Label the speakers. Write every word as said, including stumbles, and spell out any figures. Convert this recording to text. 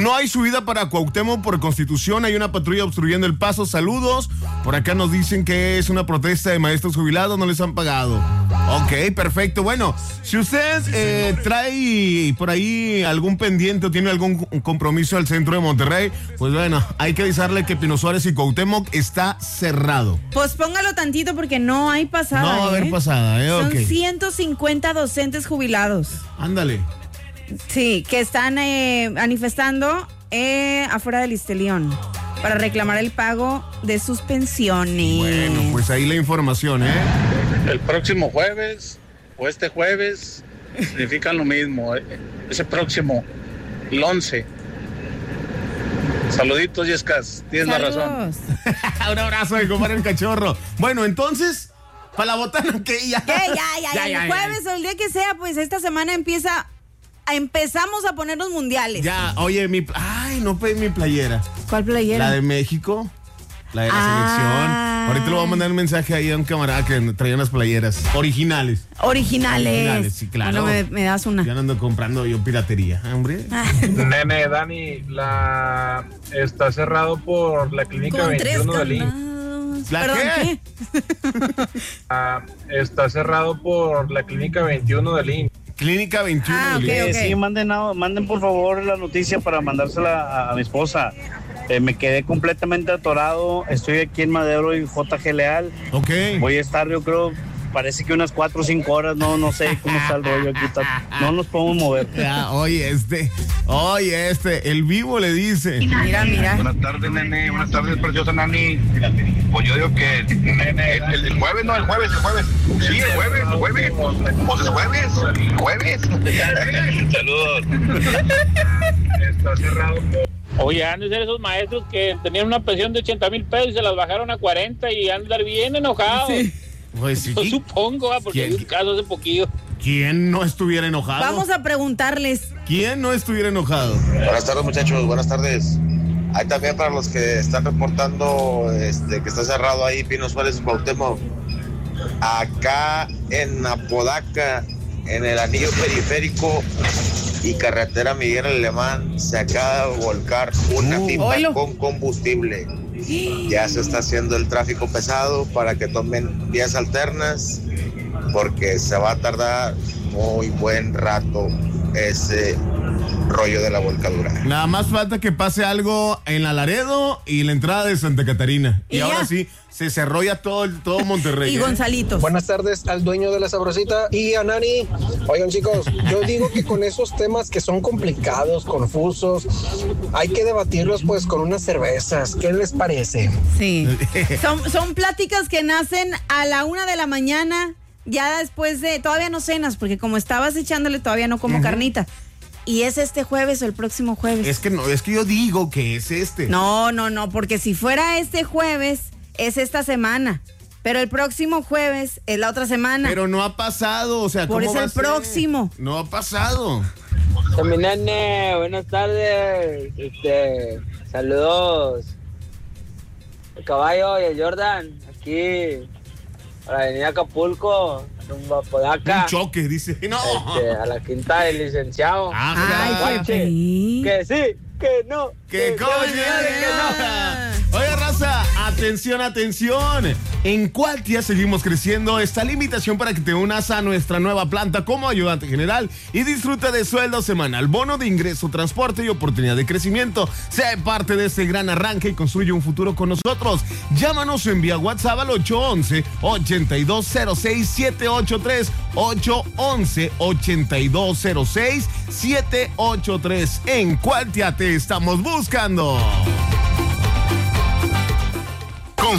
Speaker 1: No hay subida para Cuauhtémoc por Constitución, hay una patrulla obstruyendo el paso. Saludos. Por acá nos dicen que es una protesta de maestros jubilados, no les han pagado. Ok, perfecto. Bueno, si usted eh, trae por ahí algún pendiente o tiene algún compromiso al centro de Monterrey, pues bueno, hay que avisarle que Pino Suárez y Cuauhtémoc está cerrado.
Speaker 2: Pues póngalo tantito porque no hay pasada.
Speaker 1: No va a haber
Speaker 2: ¿eh?
Speaker 1: pasada, ¿eh?
Speaker 2: Son
Speaker 1: Okay.
Speaker 2: ciento cincuenta docentes jubilados.
Speaker 1: Ándale.
Speaker 2: Sí, que están eh, manifestando eh, afuera del Istelión para reclamar el pago de sus pensiones.
Speaker 1: Bueno, pues ahí la información, ¿eh?
Speaker 3: El próximo jueves o este jueves significan lo mismo. Ese próximo, el once. Saluditos, Yescas. Tienes
Speaker 2: Saludos.
Speaker 3: la razón.
Speaker 1: Un abrazo de compadre el cachorro. Bueno, entonces, para la botana que ya.
Speaker 2: ¿Qué? Ya, ya, ya, el jueves o el día que sea, pues esta semana empieza, a, empezamos a poner los mundiales.
Speaker 1: Ya, oye, mi. Ay, no pedí mi playera.
Speaker 2: ¿Cuál playera?
Speaker 1: La de México. La de la
Speaker 2: Ah.
Speaker 1: selección. Ahorita le voy a mandar un mensaje ahí a un camarada que traía unas playeras originales.
Speaker 2: Originales.
Speaker 1: Originales, sí, claro.
Speaker 2: Bueno, me, me das una.
Speaker 1: Ya no ando comprando yo piratería, ¿eh, hombre?
Speaker 4: Nene, Dani, la está cerrado por la clínica
Speaker 2: Con tres
Speaker 4: veintiuno del I M S S.
Speaker 2: candados.
Speaker 1: ¿La
Speaker 2: Perdón,
Speaker 1: qué?
Speaker 2: ¿qué?
Speaker 4: Ah, está cerrado por la clínica veintiuno del I M S S.
Speaker 1: Clínica veintiuno.
Speaker 2: Ah,
Speaker 1: de
Speaker 2: ok,
Speaker 1: Lima.
Speaker 2: ok.
Speaker 5: Sí, manden, no, manden por favor la noticia para mandársela a, a mi esposa. Eh, me quedé completamente atorado. Estoy aquí en Madero y J G Leal.
Speaker 1: Ok.
Speaker 5: Voy a estar, yo creo, parece que unas cuatro o cinco horas. No, no sé cómo está el rollo aquí. Está- no nos podemos mover.
Speaker 1: Ya, oye, este. Oye, este. El vivo le dice.
Speaker 2: Mira, mira.
Speaker 6: Buenas tardes, nene. Buenas tardes, preciosa Nani. Pues yo digo que nene, el, el- el jueves, no, el jueves, el jueves. Sí, el jueves, el jueves. Pues el jueves, jueves. Saludos.
Speaker 4: Está cerrado por...
Speaker 7: Oye, han de ser esos maestros que tenían una pensión de ochenta mil pesos y se las bajaron a cuarenta y han de estar bien enojados.
Speaker 2: Sí.
Speaker 1: Pues sí.
Speaker 7: Yo supongo, ah, porque
Speaker 1: ¿Quién?
Speaker 7: hay un caso hace poquillo.
Speaker 1: ¿Quién no estuviera enojado?
Speaker 2: Vamos a preguntarles.
Speaker 1: ¿Quién no estuviera enojado?
Speaker 6: Buenas tardes, muchachos. Buenas tardes. Hay también para los que están reportando este, que está cerrado ahí Pino Suárez y Cuauhtémoc. Acá en Apodaca, en el anillo periférico y carretera Miguel Alemán, se acaba de volcar una
Speaker 1: Uh,
Speaker 6: pipa
Speaker 2: oilo.
Speaker 6: con combustible. Ya se está haciendo el tráfico pesado para que tomen vías alternas, porque se va a tardar muy buen rato ese rollo de la volcadura.
Speaker 1: Nada más falta que pase algo en la Laredo y la entrada de Santa Catarina. Y,
Speaker 2: Y
Speaker 1: ahora
Speaker 2: ya.
Speaker 1: sí, se cerró ya todo, el- todo Monterrey.
Speaker 2: Y
Speaker 1: ¿eh?
Speaker 2: Gonzalitos.
Speaker 8: Buenas tardes al dueño de la sabrosita y a Nani. Oigan, chicos, yo digo que con esos temas que son complicados, confusos, hay que debatirlos pues con unas cervezas. ¿Qué les parece?
Speaker 2: Sí. Son, son pláticas que nacen a la una de la mañana, ya después de, todavía no cenas, porque como estabas echándole todavía no como carnita. ¿Y es este jueves o el próximo jueves?
Speaker 1: Es que no, es que yo digo que es este.
Speaker 2: No, no, no, porque si fuera este jueves, es esta semana. Pero el próximo jueves es la otra semana.
Speaker 1: Pero no ha pasado, o sea,
Speaker 2: Por
Speaker 1: ¿cómo
Speaker 2: eso
Speaker 1: va
Speaker 2: el
Speaker 1: a ser?
Speaker 2: próximo.
Speaker 1: No ha pasado.
Speaker 9: Mi nene, buenas tardes. Este, saludos. El caballo y el Jordan, aquí, a la avenida Acapulco, rumbo a Apodaca.
Speaker 1: Un choque, dice. No.
Speaker 9: Este, a la quinta del licenciado.
Speaker 1: Ah,
Speaker 2: Ay,
Speaker 1: caray.
Speaker 2: qué fe-
Speaker 9: Que sí, que no.
Speaker 1: ¿Qué coño?
Speaker 2: no.
Speaker 1: Oye, raza, atención, atención. En Cualtia seguimos creciendo. Está la invitación para que te unas a nuestra nueva planta como ayudante general y disfruta de sueldo semanal, bono de ingreso, transporte y oportunidad de crecimiento. Sé parte de este gran arranque y construye un futuro con nosotros. Llámanos o envía WhatsApp al ocho once, ochenta y dos cero seis, siete ocho tres. ocho once, ochenta y dos cero seis, siete ocho tres. En Cualtia te estamos buscando.